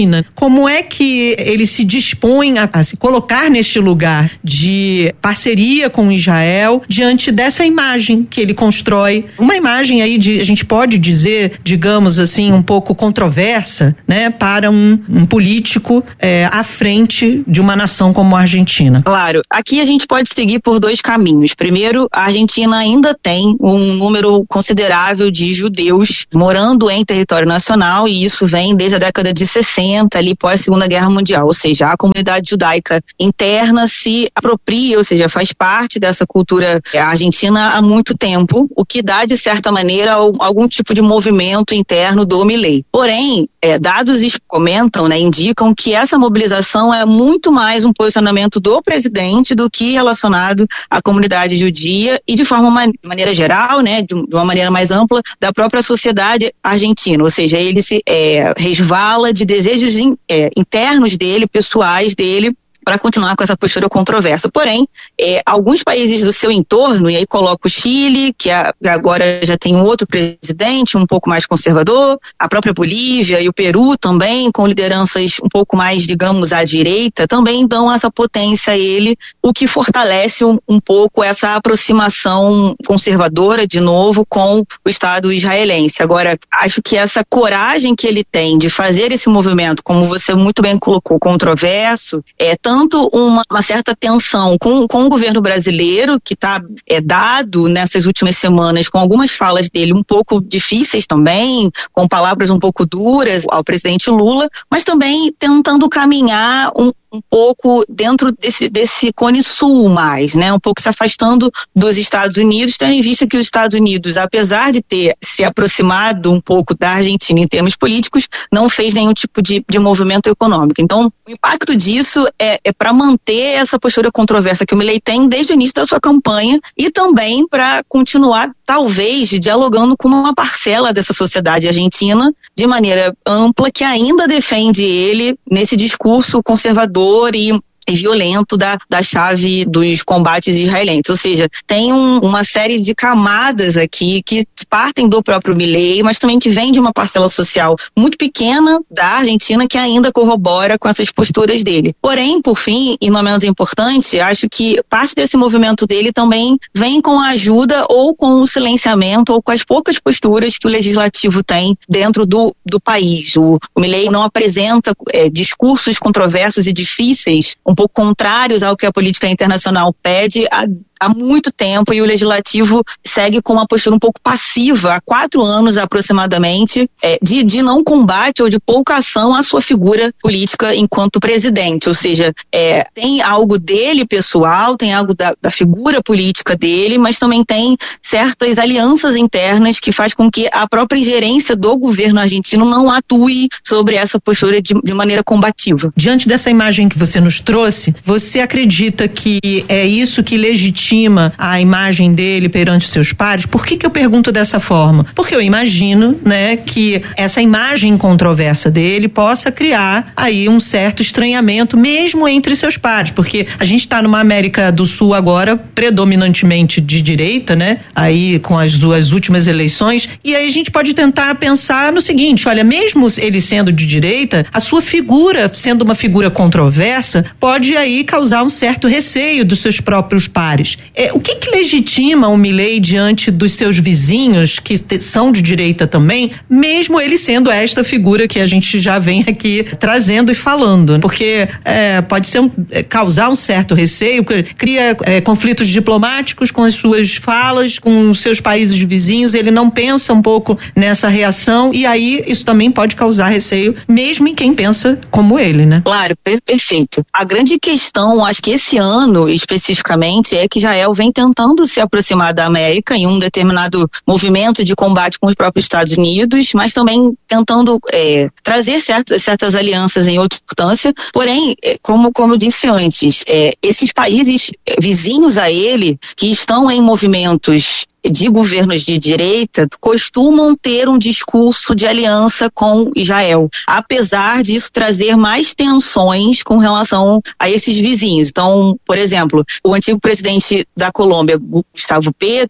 como é que ele se dispõe a, a se colocar neste lugar de parceria com Israel diante dessa imagem que ele constrói, uma imagem aí de, a gente pode dizer, digamos assim, um pouco controversa, né, para um, um político é, à frente de uma nação como a Argentina. Claro, aqui a gente pode seguir por dois caminhos. Primeiro, a Argentina ainda tem um número considerável de judeus morando em território nacional, e isso vem desde a década de sessenta, ali pós Segunda Guerra Mundial, ou seja, a comunidade judaica interna se apropria, ou seja, faz parte dessa cultura argentina há muito tempo, o que dá, de certa maneira, algum tipo de movimento interno do Milei. Porém, é, dados comentam, né, indicam que essa mobilização é muito mais um posicionamento do presidente do que relacionado à comunidade judia e, de forma man- maneira geral, né, de, de uma maneira mais ampla, da própria sociedade argentina. Ou seja, ele se é, resvala de desejos in, é, internos dele, pessoais dele, para continuar com essa postura controversa. Porém, é, alguns países do seu entorno, e aí coloca o Chile, que a, agora já tem um outro presidente, um pouco mais conservador, a própria Bolívia e o Peru também, com lideranças um pouco mais, digamos, à direita, também dão essa potência a ele, o que fortalece um, um pouco essa aproximação conservadora, de novo, com o Estado israelense. Agora, acho que essa coragem que ele tem de fazer esse movimento, como você muito bem colocou, controverso, é tanto uma, uma certa tensão com, com o governo brasileiro, que está é, dado nessas últimas semanas com algumas falas dele um pouco difíceis também, com palavras um pouco duras ao presidente Lula, mas também tentando caminhar um um pouco dentro desse, desse cone sul mais, né? Um pouco se afastando dos Estados Unidos, tendo em vista que os Estados Unidos, apesar de ter se aproximado um pouco da Argentina em termos políticos, não fez nenhum tipo de, de movimento econômico. Então, o impacto disso é, é para manter essa postura controversa que o Milei tem desde o início da sua campanha e também para continuar, talvez, dialogando com uma parcela dessa sociedade argentina de maneira ampla que ainda defende ele nesse discurso conservador e, e violento da, da chave dos combates israelenses. Ou seja, tem um, uma série de camadas aqui que partem do próprio Milei, mas também que vem de uma parcela social muito pequena da Argentina que ainda corrobora com essas posturas dele. Porém, por fim, e não menos importante, acho que parte desse movimento dele também vem com a ajuda ou com o silenciamento ou com as poucas posturas que o legislativo tem dentro do, do país. O, o Milei não apresenta é, discursos controversos e difíceis, um pouco contrários ao que a política internacional pede há, há muito tempo, e o legislativo segue com uma postura um pouco passiva há quatro anos aproximadamente, é, de, de não combate ou de pouca ação à sua figura política enquanto presidente. Ou seja, é, tem algo dele pessoal, tem algo da, da figura política dele, mas também tem certas alianças internas que faz com que a própria ingerência do governo argentino não atue sobre essa postura de, de maneira combativa. Diante dessa imagem que você nos trouxe, você acredita que é isso que legitima a imagem dele perante seus pares? Por que que eu pergunto dessa forma? Porque eu imagino, né, que essa imagem controversa dele possa criar aí um certo estranhamento mesmo entre seus pares, porque a gente está numa América do Sul agora predominantemente de direita, né, aí com as duas últimas eleições, e aí a gente pode tentar pensar no seguinte: olha, mesmo ele sendo de direita, a sua figura sendo uma figura controversa pode aí causar um certo receio dos seus próprios pares. É, o que que legitima o Milei diante dos seus vizinhos, que te, são de direita também, mesmo ele sendo esta figura que a gente já vem aqui trazendo e falando? Porque é, pode ser um, é, causar um certo receio, cria é, conflitos diplomáticos com as suas falas, com os seus países vizinhos, ele não pensa um pouco nessa reação, e aí isso também pode causar receio, mesmo em quem pensa como ele, né? Claro, perfeito. A grande questão, acho que esse ano especificamente, é que Israel vem tentando se aproximar da América em um determinado movimento de combate com os próprios Estados Unidos, mas também tentando é, trazer certas, certas alianças em outra importância. Porém, é, como, como eu disse antes, é, esses países é, vizinhos a ele, que estão em movimentos de governos de direita, costumam ter um discurso de aliança com Israel, apesar disso trazer mais tensões com relação a esses vizinhos. Então, por exemplo, o antigo presidente da Colômbia, Gustavo Petro,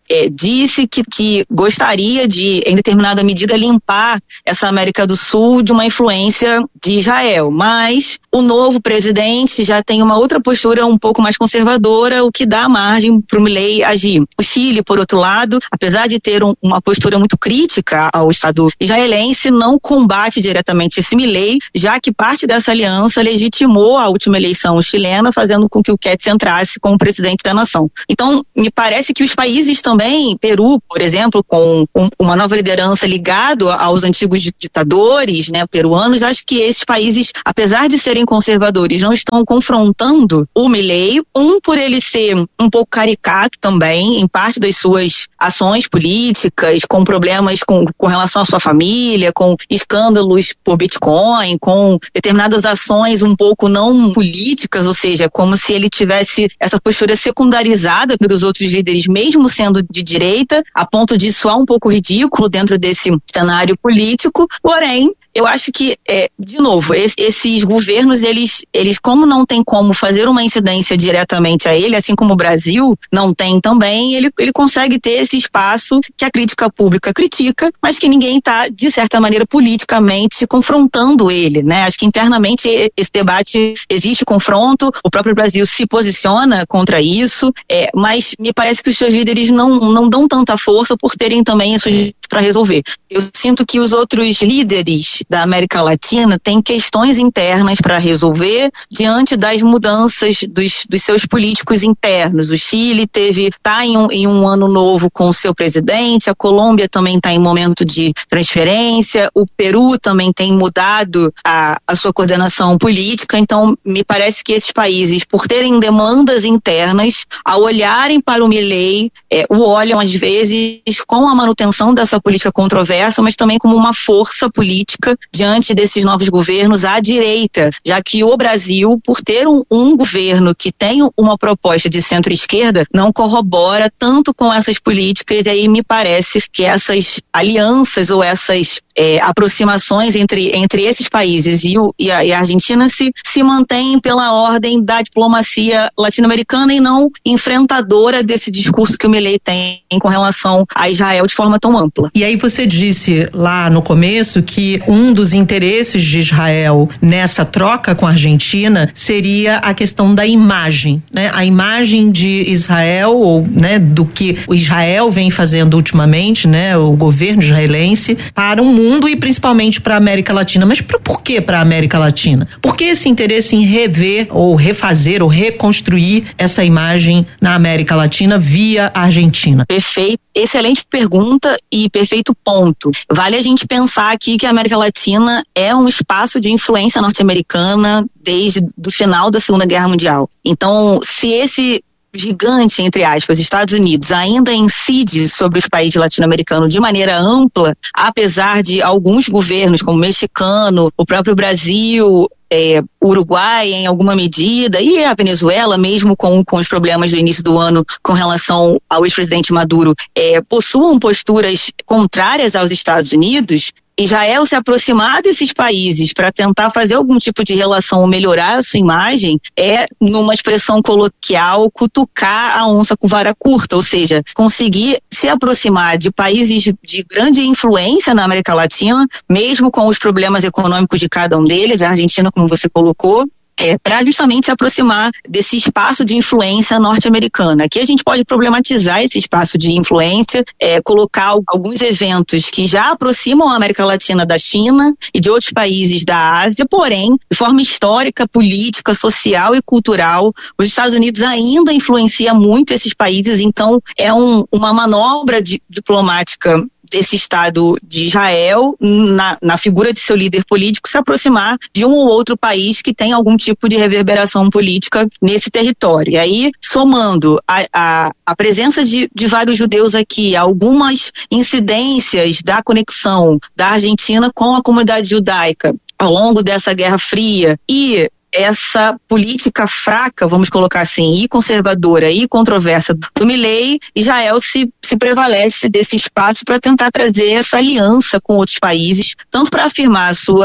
é, disse que, que gostaria de, em determinada medida, limpar essa América do Sul de uma influência de Israel, mas o novo presidente já tem uma outra postura um pouco mais conservadora, o que dá margem para o Milei agir. O Chile, por outro lado, apesar de ter um, uma postura muito crítica ao Estado israelense, não combate diretamente esse Milei, já que parte dessa aliança legitimou a última eleição chilena, fazendo com que o Ketz entrasse como presidente da nação. Então, me parece que os países também, Peru, por exemplo, com um, uma nova liderança ligado aos antigos ditadores, né, peruanos, acho que esses países, apesar de serem conservadores, não estão confrontando o Milei, um por ele ser um pouco caricato também, em parte das suas ações políticas, com problemas com, com relação à sua família, com escândalos por Bitcoin, com determinadas ações um pouco não políticas, ou seja, como se ele tivesse essa postura secundarizada pelos outros líderes, mesmo sendo de direita, a ponto de soar um pouco ridículo dentro desse cenário político, porém, eu acho que, é, de novo, es, esses governos, eles, eles, como não tem como fazer uma incidência diretamente a ele, assim como o Brasil não tem também, ele, ele consegue ter esse espaço que a crítica pública critica, mas que ninguém está, de certa maneira, politicamente confrontando ele, né? Acho que internamente esse debate existe confronto, o próprio Brasil se posiciona contra isso, é, mas me parece que os seus líderes não, não dão tanta força por terem também isso para resolver. Eu sinto que os outros líderes da América Latina têm questões internas para resolver diante das mudanças dos, dos seus políticos internos. O Chile teve, está em, um, em um ano novo com o seu presidente, a Colômbia também está em momento de transferência, o Peru também tem mudado a, a sua coordenação política, então me parece que esses países, por terem demandas internas, ao olharem para o Milei, é, o olham às vezes com a manutenção dessa política controversa, mas também como uma força política diante desses novos governos à direita, já que o Brasil, por ter um, um governo que tem uma proposta de centro-esquerda, não corrobora tanto com essas políticas, e aí me parece que essas alianças ou essas é, aproximações entre, entre esses países e, o, e, a, e a Argentina se, se mantêm pela ordem da diplomacia latino-americana e não enfrentadora desse discurso que o Milei tem com relação a Israel de forma tão ampla. E aí você disse lá no começo que um dos interesses de Israel nessa troca com a Argentina seria a questão da imagem, né? A imagem de Israel, ou, né, do que o Israel vem fazendo ultimamente, né, o governo israelense, para o mundo e principalmente para a América Latina. Mas por, por que para a América Latina? Por que esse interesse em rever ou refazer ou reconstruir essa imagem na América Latina via Argentina? Perfeito. Excelente pergunta e perfeito ponto. Vale a gente pensar aqui que a América Latina é um espaço de influência norte-americana desde o final da Segunda Guerra Mundial. Então, se esse gigante, entre aspas, Estados Unidos, ainda incide sobre os países latino-americanos de maneira ampla, apesar de alguns governos, como o mexicano, o próprio Brasil, É, Uruguai em alguma medida, e a Venezuela, mesmo com, com os problemas do início do ano com relação ao ex-presidente Maduro, é, possuam posturas contrárias aos Estados Unidos. Israel se aproximar desses países para tentar fazer algum tipo de relação ou melhorar a sua imagem é, numa expressão coloquial, cutucar a onça com vara curta, ou seja, conseguir se aproximar de países de grande influência na América Latina, mesmo com os problemas econômicos de cada um deles, a Argentina, como você colocou, É, para justamente se aproximar desse espaço de influência norte-americana. Aqui a gente pode problematizar esse espaço de influência, é, colocar alguns eventos que já aproximam a América Latina da China e de outros países da Ásia, porém, de forma histórica, política, social e cultural, os Estados Unidos ainda influencia muito esses países, então é um, uma manobra de, diplomática desse Estado de Israel, na, na figura de seu líder político, se aproximar de um ou outro país que tem algum tipo de reverberação política nesse território. E aí, somando a, a, a presença de, de vários judeus aqui, algumas incidências da conexão da Argentina com a comunidade judaica ao longo dessa Guerra Fria e essa política fraca, vamos colocar assim, e conservadora e controversa do Milei, Israel se, se prevalece desse espaço para tentar trazer essa aliança com outros países, tanto para afirmar a sua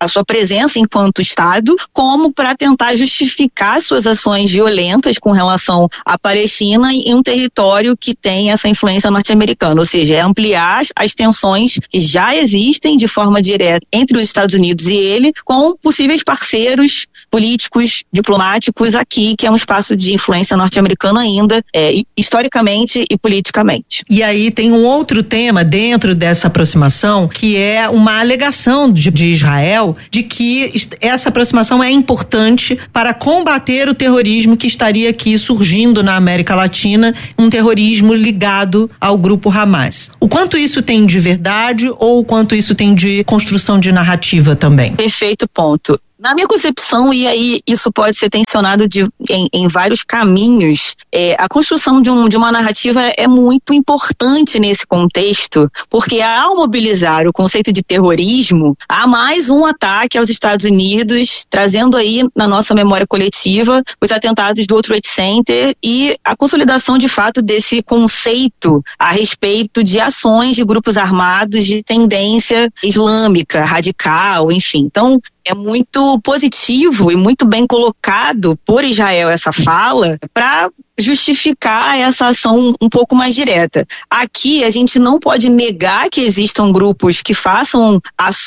a sua presença enquanto Estado, como para tentar justificar suas ações violentas com relação à Palestina em um território que tem essa influência norte-americana, ou seja, é ampliar as tensões que já existem de forma direta entre os Estados Unidos e ele, com possíveis parceiros políticos, diplomáticos aqui, que é um espaço de influência norte-americana ainda, é, historicamente e politicamente. E aí tem um outro tema dentro dessa aproximação, que é uma alegação de, de Israel de que essa aproximação é importante para combater o terrorismo que estaria aqui surgindo na América Latina, um terrorismo ligado ao grupo Hamas. O quanto isso tem de verdade ou o quanto isso tem de construção de narrativa também? Perfeito ponto. Na minha concepção, e aí isso pode ser tensionado de, em, em vários caminhos, é, a construção de, um, de uma narrativa é muito importante nesse contexto, porque ao mobilizar o conceito de terrorismo, há mais um ataque aos Estados Unidos, trazendo aí na nossa memória coletiva os atentados do World Trade Center e a consolidação de fato desse conceito a respeito de ações de grupos armados de tendência islâmica, radical, enfim. Então, é muito positivo e muito bem colocado por Israel essa fala para justificar essa ação um pouco mais direta. Aqui a gente não pode negar que existam grupos que façam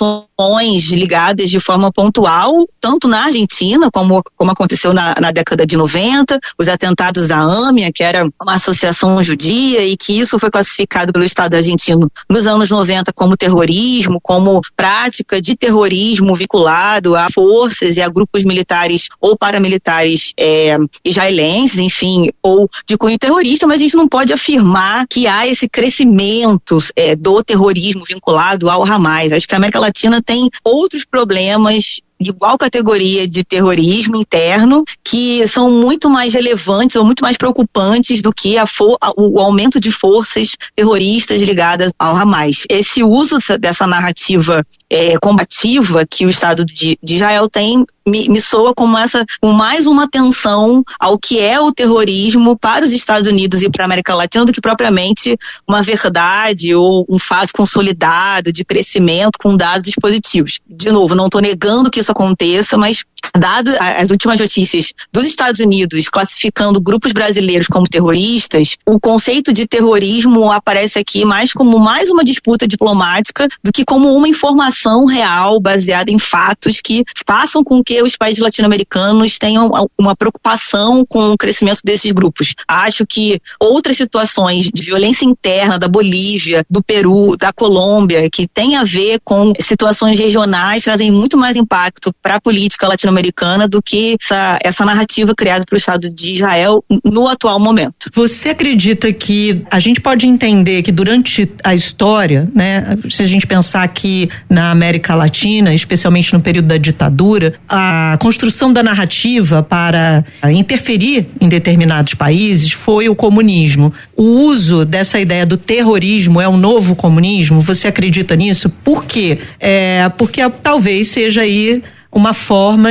ações ligadas de forma pontual, tanto na Argentina, como, como aconteceu na, na década de noventa, os atentados à AMIA, que era uma associação judia, e que isso foi classificado pelo Estado argentino nos anos noventa como terrorismo, como prática de terrorismo vinculado a forças e a grupos militares ou paramilitares é, israelenses, enfim, ou de cunho terrorista, mas a gente não pode afirmar que há esse crescimento é, do terrorismo vinculado ao Hamas. Acho que a América Latina tem outros problemas de igual categoria de terrorismo interno que são muito mais relevantes ou muito mais preocupantes do que a for, a, o aumento de forças terroristas ligadas ao Hamas. Esse uso dessa narrativa é, combativa que o Estado de, de Israel tem me, me soa como essa, com mais uma atenção ao que é o terrorismo para os Estados Unidos e para a América Latina do que propriamente uma verdade ou um fato consolidado de crescimento com dados positivos. De novo, não estou negando que isso aconteça, mas dado as últimas notícias dos Estados Unidos classificando grupos brasileiros como terroristas, o conceito de terrorismo aparece aqui mais como mais uma disputa diplomática do que como uma informação real baseada em fatos que façam com que os países latino-americanos tenham uma preocupação com o crescimento desses grupos. Acho que outras situações de violência interna da Bolívia, do Peru, da Colômbia, que tem a ver com situações regionais, trazem muito mais impacto para a política latino-americana do que essa, essa narrativa criada pelo Estado de Israel no atual momento. Você acredita que a gente pode entender que durante a história, né, se a gente pensar que na América Latina, especialmente no período da ditadura, a construção da narrativa para interferir em determinados países foi o comunismo. O uso dessa ideia do terrorismo é um novo comunismo? Você acredita nisso? Por quê? É, porque talvez seja aí uma forma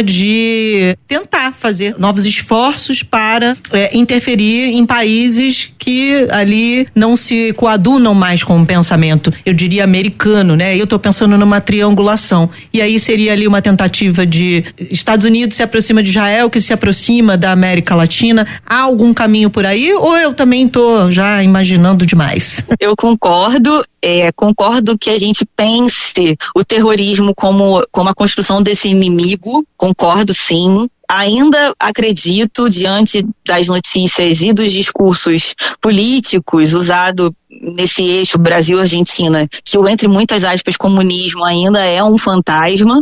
de tentar fazer novos esforços para é, interferir em países que ali não se coadunam mais com o pensamento, eu diria, americano, né? Eu estou pensando numa triangulação. E aí seria ali uma tentativa de Estados Unidos se aproxima de Israel, que se aproxima da América Latina. Há algum caminho por aí? Ou eu também estou já imaginando demais? Eu concordo. É, concordo que a gente pense o terrorismo como, como a construção desse inimigo, concordo sim. Ainda acredito, diante das notícias e dos discursos políticos usados nesse eixo Brasil-Argentina, que o, entre muitas aspas, comunismo ainda é um fantasma,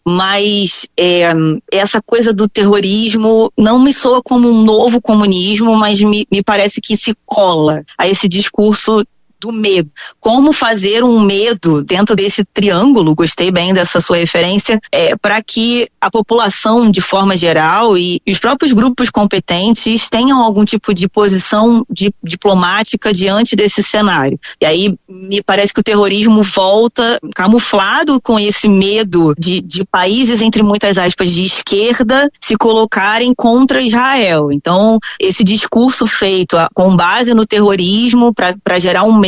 mas é, essa coisa do terrorismo não me soa como um novo comunismo, mas me, me parece que se cola a esse discurso do medo. Como fazer um medo dentro desse triângulo, gostei bem dessa sua referência, é, para que a população, de forma geral, e os próprios grupos competentes tenham algum tipo de posição de, diplomática diante desse cenário. E aí me parece que o terrorismo volta camuflado com esse medo de, de países, entre muitas aspas, de esquerda, se colocarem contra Israel. Então, esse discurso feito a, com base no terrorismo para gerar um medo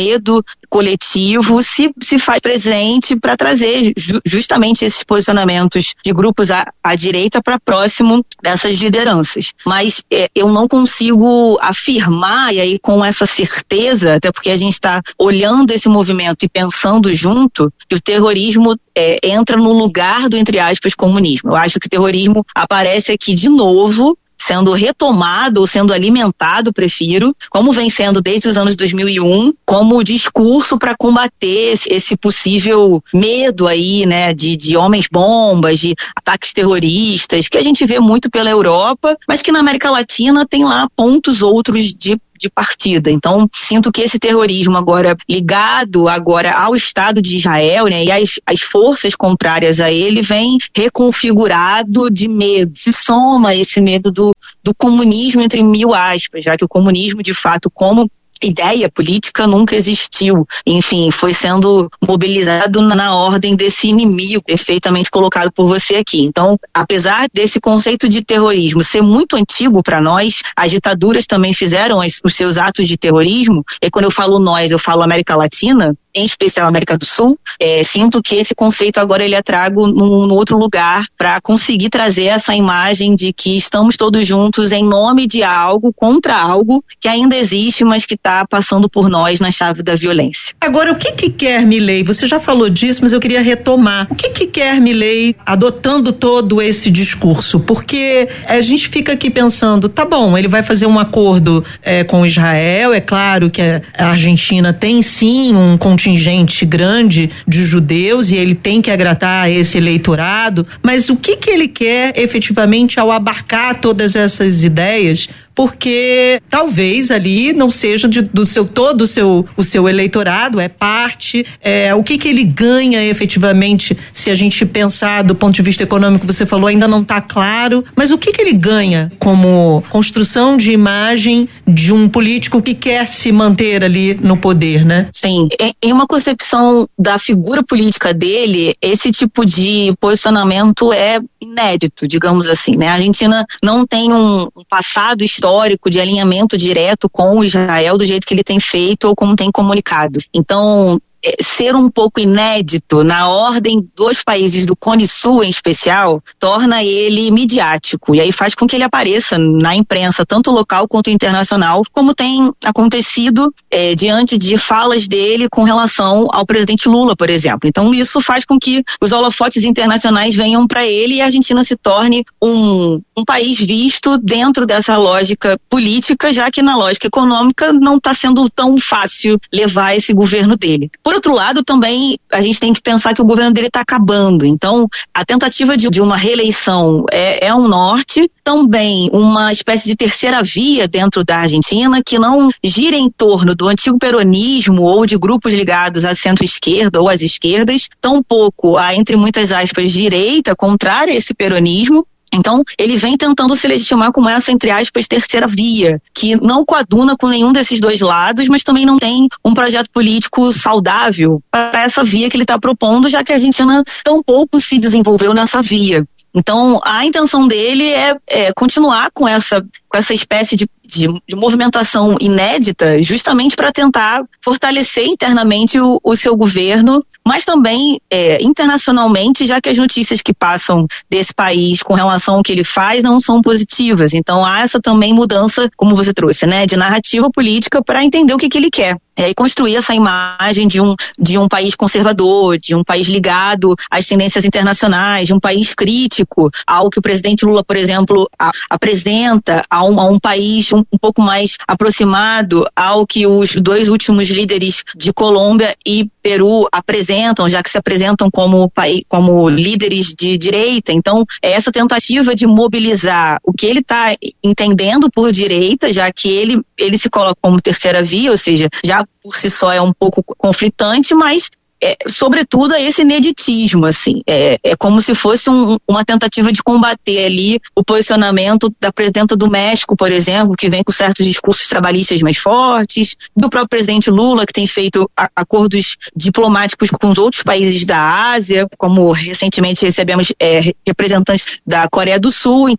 medo coletivo se, se faz presente para trazer ju, justamente esses posicionamentos de grupos à, à direita para próximo dessas lideranças. Mas é, eu não consigo afirmar, e aí com essa certeza, até porque a gente está olhando esse movimento e pensando junto, que o terrorismo é, entra no lugar do, entre aspas, comunismo. Eu acho que o terrorismo aparece aqui de novo, sendo retomado ou sendo alimentado, prefiro, como vem sendo desde os anos dois mil e um, como discurso para combater esse possível medo aí, né, de, de homens-bombas, de ataques terroristas, que a gente vê muito pela Europa, mas que na América Latina tem lá pontos outros de de partida. Então, sinto que esse terrorismo agora ligado agora ao Estado de Israel, né, e as, as forças contrárias a ele, vem reconfigurado de medo. Se soma esse medo do, do comunismo entre mil aspas, já que o comunismo, de fato, como ideia política nunca existiu. Enfim, foi sendo mobilizado na ordem desse inimigo perfeitamente colocado por você aqui. Então, apesar desse conceito de terrorismo ser muito antigo para nós, as ditaduras também fizeram as, os seus atos de terrorismo, e quando eu falo nós, eu falo América Latina, em especial América do Sul, é, sinto que esse conceito agora ele é trago num, num outro lugar para conseguir trazer essa imagem de que estamos todos juntos em nome de algo, contra algo que ainda existe, mas que está passando por nós na chave da violência. Agora, o que que quer Milei? Você já falou disso, mas eu queria retomar. O que que quer Milei adotando todo esse discurso? Porque a gente fica aqui pensando, tá bom, ele vai fazer um acordo é, com Israel, é claro que a Argentina tem sim um contingente grande de judeus e ele tem que agradar esse eleitorado, mas o que que ele quer efetivamente ao abarcar todas essas ideias? Porque talvez ali não seja de, do seu todo o seu, o seu eleitorado, é parte, é, o que que ele ganha efetivamente, se a gente pensar do ponto de vista econômico, você falou, ainda não está claro, mas o que que ele ganha como construção de imagem de um político que quer se manter ali no poder, né? Sim, em uma concepção da figura política dele, esse tipo de posicionamento é inédito, digamos assim, né? A Argentina não tem um passado histórico de alinhamento direto com Israel do jeito que ele tem feito ou como tem comunicado. Então, ser um pouco inédito na ordem dos países do Cone Sul em especial, torna ele midiático e aí faz com que ele apareça na imprensa, tanto local quanto internacional, como tem acontecido é, diante de falas dele com relação ao presidente Lula, por exemplo. Então isso faz com que os holofotes internacionais venham para ele e a Argentina se torne um, um país visto dentro dessa lógica política, já que na lógica econômica não está sendo tão fácil levar esse governo dele. Por outro lado, também a gente tem que pensar que o governo dele está acabando. Então, a tentativa de, de uma reeleição é, é um norte, também uma espécie de terceira via dentro da Argentina que não gira em torno do antigo peronismo ou de grupos ligados à centro-esquerda ou às esquerdas, tampouco a, entre muitas aspas, direita contrária a esse peronismo. Então, ele vem tentando se legitimar como essa, entre aspas, terceira via, que não coaduna com nenhum desses dois lados, mas também não tem um projeto político saudável para essa via que ele está propondo, já que a Argentina tampouco se desenvolveu nessa via. Então, a intenção dele é, é continuar com essa, com essa espécie de, de, de movimentação inédita, justamente para tentar fortalecer internamente o, o seu governo, mas também é, internacionalmente, já que as notícias que passam desse país com relação ao que ele faz não são positivas. Então, há essa também mudança, como você trouxe, né, de narrativa política para entender o que, que ele quer. E aí construir essa imagem de um, de um país conservador, de um país ligado às tendências internacionais, de um país crítico ao que o presidente Lula, por exemplo, a, apresenta, a um, a um país um, um pouco mais aproximado ao que os dois últimos líderes de Colômbia e Peru apresentam, já que se apresentam como, país, como líderes de direita. Então, é essa tentativa de mobilizar o que ele está entendendo por direita, já que ele, ele se coloca como terceira via, ou seja, já por si só é um pouco conflitante, mas é, sobretudo é esse ineditismo, assim, é, é como se fosse um, uma tentativa de combater ali o posicionamento da presidenta do México, por exemplo, que vem com certos discursos trabalhistas mais fortes, do próprio presidente Lula, que tem feito a, acordos diplomáticos com os outros países da Ásia, como recentemente recebemos é, representantes da Coreia do Sul. Então,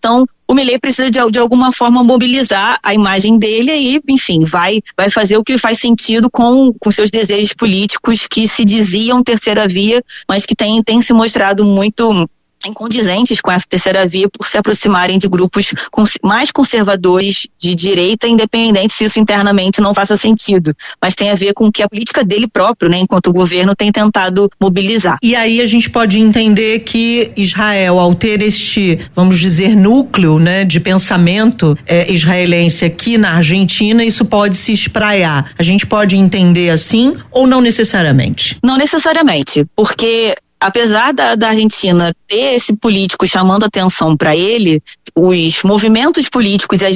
o Milei precisa de, de alguma forma mobilizar a imagem dele e, enfim, vai, vai fazer o que faz sentido com, com seus desejos políticos que se diziam terceira via, mas que tem, tem se mostrado muito incondizentes com essa terceira via por se aproximarem de grupos mais conservadores de direita, independente se isso internamente não faça sentido, mas tem a ver com que a política dele próprio, né, enquanto governo, tem tentado mobilizar. E aí a gente pode entender que Israel, ao ter este, vamos dizer, núcleo, né, de pensamento é, israelense aqui na Argentina, isso pode se espraiar. A gente pode entender assim ou não necessariamente? Não necessariamente, porque apesar da, da Argentina ter esse político chamando atenção para ele, os movimentos políticos e as